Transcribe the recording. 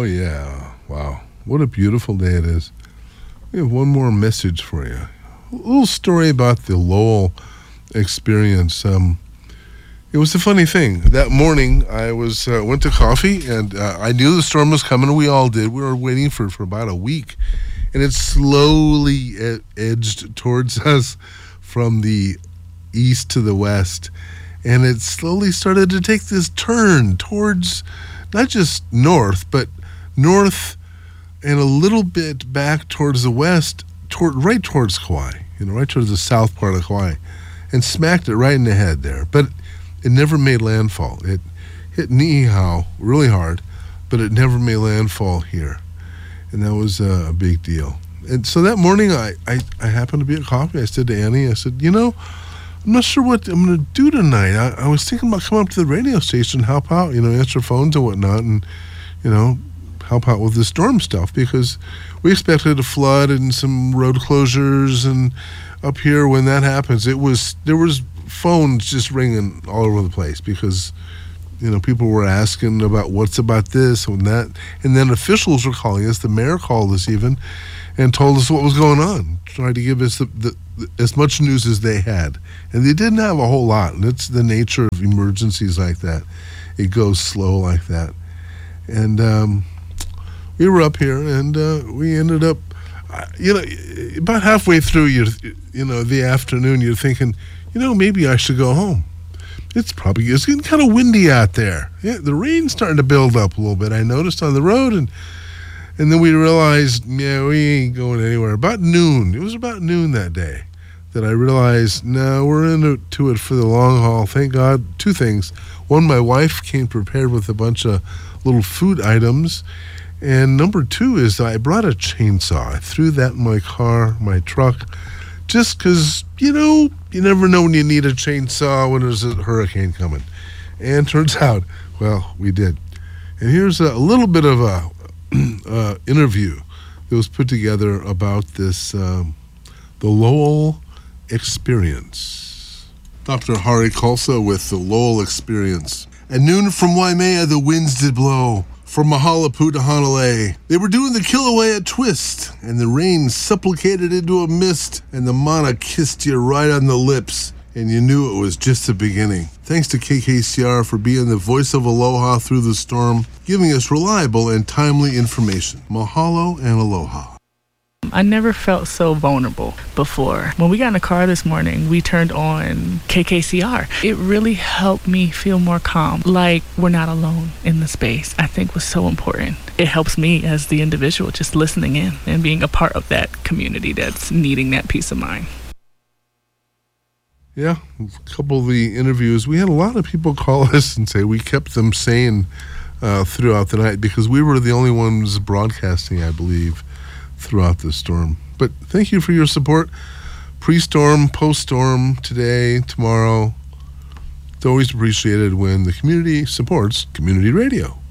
yeah. Wow. What a beautiful day it is. We have one more message for you. A little story about the Lowell experience. It was a funny thing. That morning, I went to coffee, and I knew the storm was coming. We all did. We were waiting for about a week, and it slowly edged towards us from the east to the west, and it slowly started to take this turn towards not just north, but north and a little bit back towards the west, right towards Kauai, right towards the south part of Kauai, and smacked it right in the head there. But it never made landfall. It hit Niihau really hard, but it never made landfall here. And that was a big deal. And so that morning, I happened to be at coffee. I said to Annie, I said, I'm not sure what I'm going to do tonight. I was thinking about coming up to the radio station, help out, answer phones and whatnot, and, help out with the storm stuff, because we expected a flood and some road closures. And up here, when that happens, there was phones just ringing all over the place, because people were asking about what's about this and that, and then officials were calling us. The mayor called us even and told us what was going on, tried to give us as much news as they had, and they didn't have a whole lot. And it's the nature of emergencies like that. It goes slow like that. And we were up here, and we ended up, about halfway through the afternoon, you're thinking, maybe I should go home. It's getting kind of windy out there. Yeah, the rain's starting to build up a little bit. I noticed on the road, and then we realized, we ain't going anywhere. About noon, it was about noon that day, that I realized, no, we're into it for the long haul. Thank God. Two things. One, my wife came prepared with a bunch of little food items. And number two is I brought a chainsaw. I threw that in my car, my truck, just because, you never know when you need a chainsaw when there's a hurricane coming. And turns out, well, we did. And here's a little bit of a interview that was put together about this, the Lowell experience. Dr. Hari Khalsa with the Lowell experience. At noon from Waimea, the winds did blow. From Mahalapu to Hanalei, they were doing the Kilauea twist, and the rain supplicated into a mist, and the mana kissed you right on the lips, and you knew it was just the beginning. Thanks to KKCR for being the voice of aloha through the storm, giving us reliable and timely information. Mahalo and aloha. I never felt so vulnerable before. When we got in the car this morning, we turned on KKCR. It really helped me feel more calm, like we're not alone in the space. I think was so important. It helps me as the individual just listening in and being a part of that community that's needing that peace of mind. Yeah, a couple of the interviews, we had a lot of people call us and say we kept them sane throughout the night, because we were the only ones broadcasting, I believe, throughout the storm. But thank you for your support. Pre-storm, post-storm, today, tomorrow. It's always appreciated when the community supports community radio.